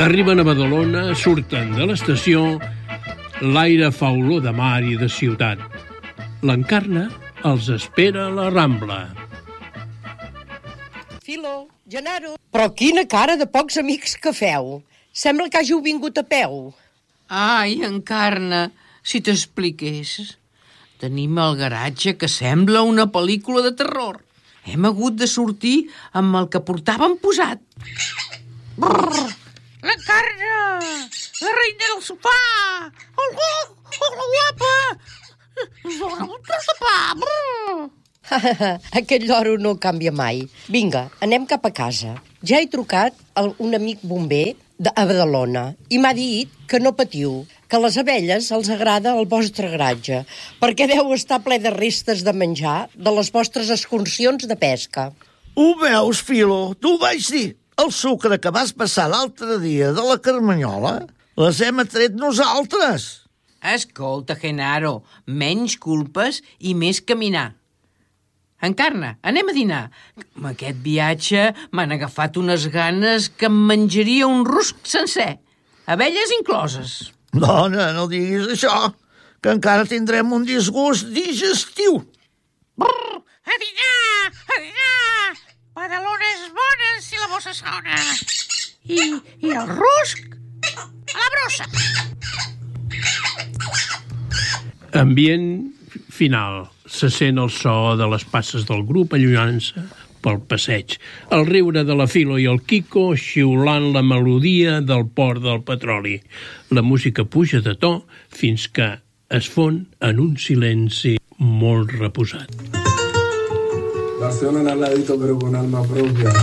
Arriben a Badalona, surten de l'estació, l'aire fa olor de mar i de ciutat. L'Encarna els espera a la Rambla. Filo, Genaro... Però quina cara de pocs amics que feu. Sembla que hàgiu vingut a peu. Ai, Encarna, si t'expliqués. Tenim el garatge que sembla una pel·lícula de terror. Hem hagut de sortir amb el que portàvem posat. Brrr, l'Encarna, la reina del sopar. Oh, la guapa. Un tros de pa. Brrr. Aquest lloro no canvia mai. Vinga, anem cap a casa. Ja he trucat a un amic bomber a Badalona i m'ha dit que no patiu, que a les abelles els agrada el vostre garatge, perquè deu estar ple de restes de menjar de les vostres excursions de pesca. Ho veus, Filo? T'ho vaig dir. El sucre que vas passar l'altre dia de la Carmanyola les hem atret nosaltres. Escolta, Genaro, menys culpes i més caminar. Encarna, anem a dinar. Amb aquest viatge m'han agafat unes ganes que em menjaria un rusc sencer. Abelles incloses. Dona, no diguis això, que encara tindrem un disgust digestiu. Brrr, a dinar, a dinar. Badalona és bona si la bossa sona. I el rusc a la brossa. Ambient final. Se sent el so de les passes del grup allunyant-se pel passeig. El riure de la Filo i el Quico xiulant la melodia del port del petroli. La música puja de to fins que es fon en un silenci molt reposat. Nació en al ladito pero con alma propia.